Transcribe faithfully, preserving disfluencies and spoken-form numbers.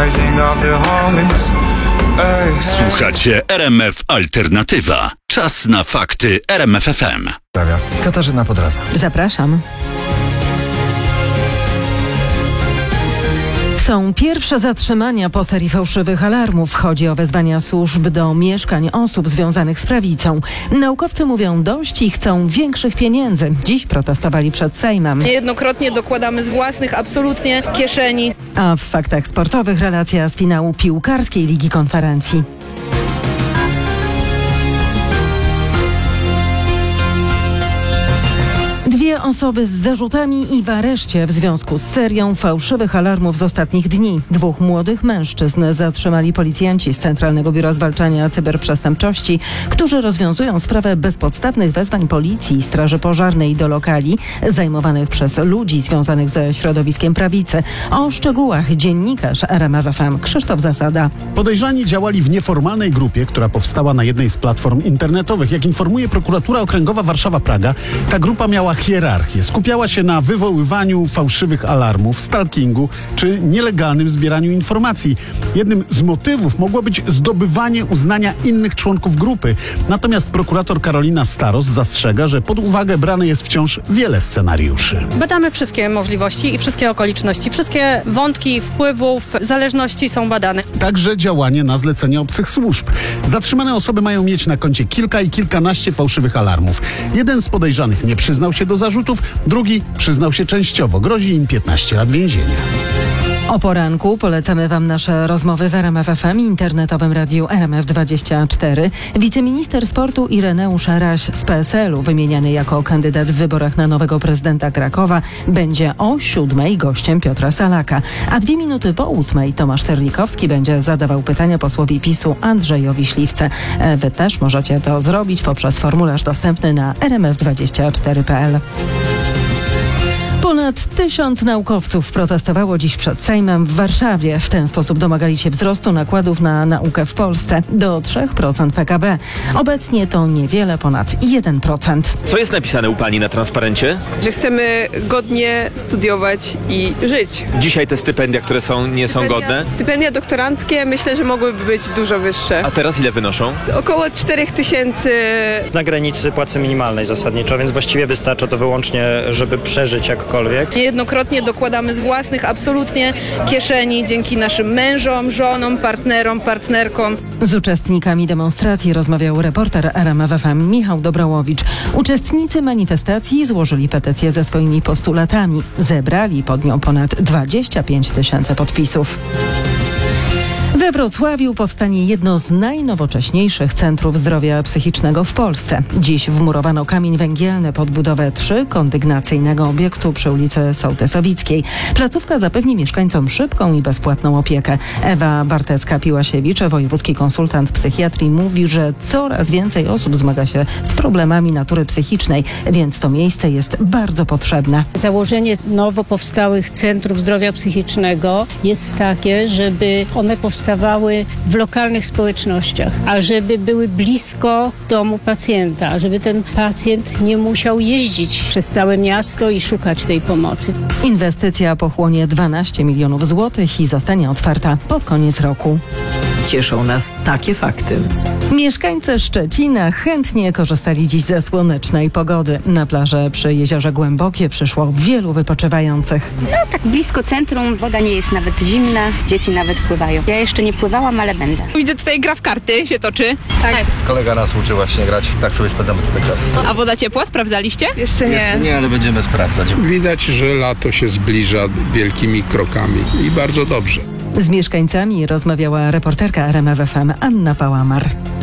rising of the homies. Słuchacie R M F Alternatywa. Czas na fakty R M F F M. Katarzyna Podraza. Zapraszam. Są pierwsze zatrzymania po serii fałszywych alarmów. Chodzi o wezwania służb do mieszkań osób związanych z prawicą. Naukowcy mówią dość i chcą większych pieniędzy. Dziś protestowali przed Sejmem. Niejednokrotnie dokładamy z własnych absolutnie kieszeni. A w faktach sportowych relacja z finału piłkarskiej Ligi Konferencji. Dwie osoby z zarzutami i w areszcie w związku z serią fałszywych alarmów z ostatnich dni. Dwóch młodych mężczyzn zatrzymali policjanci z Centralnego Biura Zwalczania Cyberprzestępczości, którzy rozwiązują sprawę bezpodstawnych wezwań policji i straży pożarnej do lokali zajmowanych przez ludzi związanych ze środowiskiem prawicy. O szczegółach dziennikarz R M F F M Krzysztof Zasada. Podejrzani działali w nieformalnej grupie, która powstała na jednej z platform internetowych. Jak informuje Prokuratura Okręgowa Warszawa-Praga, ta grupa miała hierarchię. Skupiała się na wywoływaniu fałszywych alarmów, stalkingu czy nielegalnym zbieraniu informacji. Jednym z motywów mogło być zdobywanie uznania innych członków grupy. Natomiast prokurator Karolina Staros zastrzega, że pod uwagę brane jest wciąż wiele scenariuszy. Badamy wszystkie możliwości i wszystkie okoliczności. Wszystkie wątki wpływów, zależności są badane. Także działanie na zlecenie obcych służb. Zatrzymane osoby mają mieć na koncie kilka i kilkanaście fałszywych alarmów. Jeden z podejrzanych nie przyznał się do zarzutów, drugi przyznał się częściowo. Grozi im piętnaście lat więzienia. O poranku polecamy Wam nasze rozmowy w R M F F M i internetowym radiu R M F dwadzieścia cztery. Wiceminister sportu Ireneusz Raś z P S L u, wymieniany jako kandydat w wyborach na nowego prezydenta Krakowa, będzie o siódmej gościem Piotra Salaka. A dwie minuty po ósmej Tomasz Terlikowski będzie zadawał pytania posłowi PiSu Andrzejowi Śliwce. Wy też możecie to zrobić poprzez formularz dostępny na r m f dwadzieścia cztery kropka p l. Ponad tysiąc naukowców protestowało dziś przed Sejmem w Warszawie. W ten sposób domagali się wzrostu nakładów na naukę w Polsce do trzy procent P K B. Obecnie to niewiele ponad jeden procent. Co jest napisane u Pani na transparencie? Że chcemy godnie studiować i żyć. Dzisiaj te stypendia, które są, nie są Stypendia, godne? stypendia doktoranckie myślę, że mogłyby być dużo wyższe. A teraz ile wynoszą? Około cztery tysiące. Na granicy płacy minimalnej zasadniczo, więc właściwie wystarcza to wyłącznie, żeby przeżyć jakkolwiek. Niejednokrotnie dokładamy z własnych absolutnie kieszeni dzięki naszym mężom, żonom, partnerom, partnerkom. Z uczestnikami demonstracji rozmawiał reporter R M F F M Michał Dobrołowicz. Uczestnicy manifestacji złożyli petycję ze swoimi postulatami. Zebrali pod nią ponad dwadzieścia pięć tysięcy podpisów. We Wrocławiu powstanie jedno z najnowocześniejszych centrów zdrowia psychicznego w Polsce. Dziś wmurowano kamień węgielny pod budowę trzykondygnacyjnego obiektu przy ulicy Sołtysowickiej. Placówka zapewni mieszkańcom szybką i bezpłatną opiekę. Ewa Bartecka-Piłasiewicz, wojewódzki konsultant psychiatrii, mówi, że coraz więcej osób zmaga się z problemami natury psychicznej, więc to miejsce jest bardzo potrzebne. Założenie nowo powstałych centrów zdrowia psychicznego jest takie, żeby one powstawały w lokalnych społecznościach, a żeby były blisko domu pacjenta, żeby ten pacjent nie musiał jeździć przez całe miasto i szukać tej pomocy. Inwestycja pochłonie dwanaście milionów złotych i zostanie otwarta pod koniec roku. Cieszą nas takie fakty. Mieszkańcy Szczecina chętnie korzystali dziś ze słonecznej pogody. Na plażę przy Jeziorze Głębokie przyszło wielu wypoczywających. No tak blisko centrum, woda nie jest nawet zimna, dzieci nawet pływają. Ja jeszcze nie pływałam, ale będę. Widzę tutaj gra w karty, się toczy. Tak. Kolega nas uczy właśnie grać, tak sobie spędzamy tutaj czas. A woda ciepła, sprawdzaliście? Jeszcze nie. Jeszcze nie, ale będziemy sprawdzać. Widać, że lato się zbliża wielkimi krokami i bardzo dobrze. Z mieszkańcami rozmawiała reporterka R M F F M Anna Pałamar.